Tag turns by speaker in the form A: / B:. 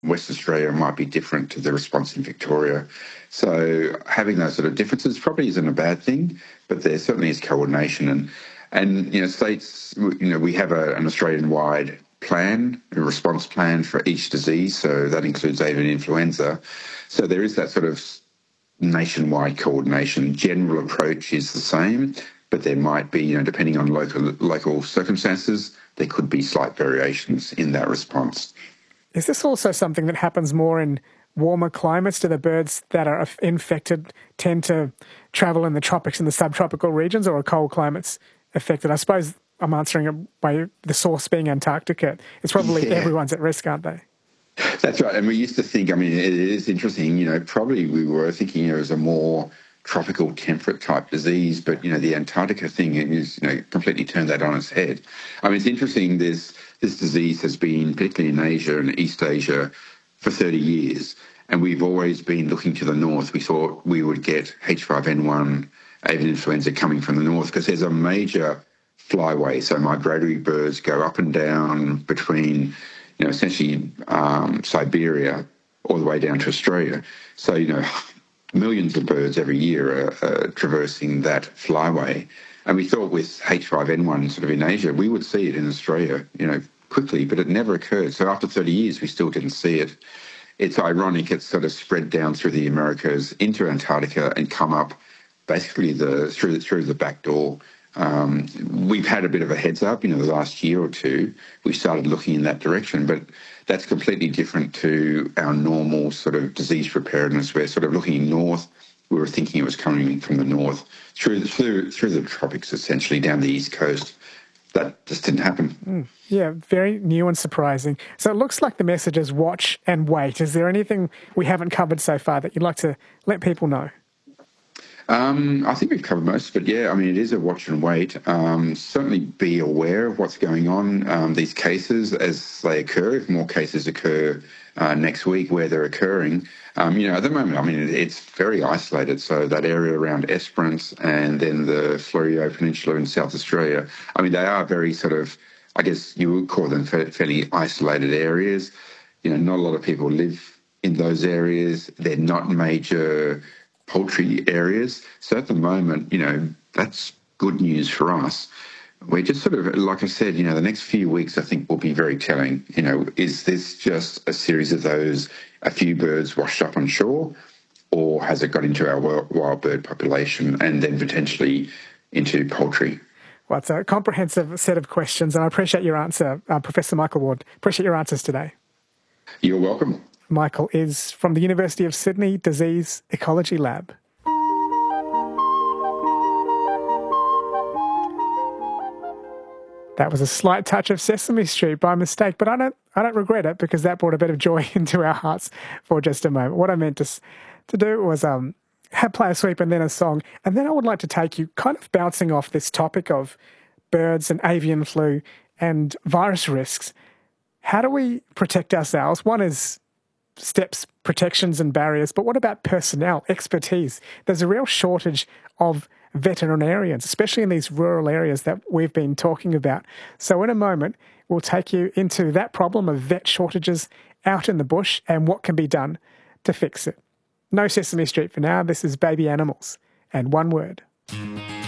A: West Australia might be different to the response in Victoria. So having those sort of differences probably isn't a bad thing, but there certainly is coordination. And states, we have an Australian-wide plan, a response plan for each disease, so that includes avian influenza. So there is that sort of nationwide coordination. General approach is the same, but there might be, depending on local circumstances, there could be slight variations in that response.
B: Is this also something that happens more in warmer climates? Do the birds that are infected tend to travel in the tropics and the subtropical regions, or are cold climates affected? I suppose I'm answering it by the source being Antarctica. It's probably everyone's at risk, aren't they?
A: That's right. And we used to think, it is interesting, probably we were thinking it was a more tropical temperate type disease, but, the Antarctica thing is, completely turned that on its head. It's interesting, this disease has been, particularly in Asia and East Asia, for 30 years. And we've always been looking to the north. We thought we would get H5N1 avian influenza coming from the north because there's a major flyway. So migratory birds go up and down between, essentially Siberia all the way down to Australia. So, millions of birds every year are traversing that flyway. And we thought with H5N1 sort of in Asia, we would see it in Australia, quickly, but it never occurred. So after 30 years, we still didn't see it. It's ironic, it's sort of spread down through the Americas into Antarctica and come up basically through the back door. We've had a bit of a heads up, the last year or two, we started looking in that direction, but that's completely different to our normal sort of disease preparedness. We're sort of looking north. We were thinking it was coming from the north through the tropics, essentially down the east coast. That just didn't happen.
B: Yeah, very new and surprising. So it looks like the message is watch and wait. Is there anything we haven't covered so far that you'd like to let people know?
A: I think we've covered most, but yeah, it is a watch and wait. Certainly be aware of what's going on, these cases as they occur. If more cases occur next week where they're occurring, at the moment, it's very isolated. So that area around Esperance and then the Fleurieu Peninsula in South Australia, they are very sort of, I guess you would call them fairly isolated areas. Not a lot of people live in those areas. They're not major poultry areas. So at the moment, that's good news for us. We're just sort of, like I said, the next few weeks I think will be very telling. Is this just a series of those, a few birds washed up on shore, or has it got into our wild bird population and then potentially into poultry?
B: Well, it's a comprehensive set of questions, and I appreciate your answer, Professor Michael Ward. Appreciate your answers today.
A: You're welcome.
B: Michael is from the University of Sydney Disease Ecology Lab. That was a slight touch of Sesame Street by mistake, but I don't regret it because that brought a bit of joy into our hearts for just a moment. What I meant to do was play a sweep and then a song, and then I would like to take you kind of bouncing off this topic of birds and avian flu and virus risks. How do we protect ourselves? One is steps, protections and barriers, but what about personnel, expertise? There's a real shortage of veterinarians, especially in these rural areas that we've been talking about. So in a moment, we'll take you into that problem of vet shortages out in the bush and what can be done to fix it. No Sesame Street for now. This is Baby Animals and One Word.